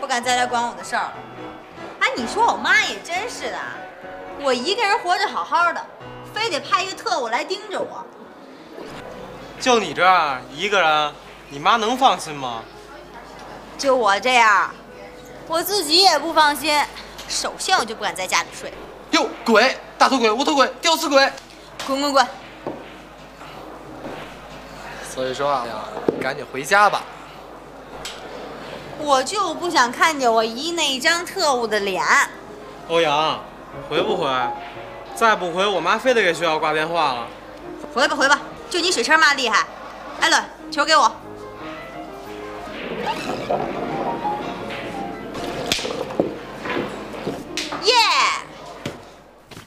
敢再来管我的事儿了。哎，你说我妈也真是的，我一个人活着好好的，非得派一个特务来盯着我。 就你这样一个人，你妈能放心吗？ 就我这样，我自己也不放心。首先，我就不敢在家里睡。 哟，鬼，大头鬼、无头鬼、吊死鬼！ 滚滚滚！ 所以说啊，赶紧回家吧。 我就不想看见我姨那张特务的脸。 欧阳，回不回？再不回，我妈非得给学校挂电话了。 回吧回吧，就你水车妈厉害。艾伦，球给我。耶！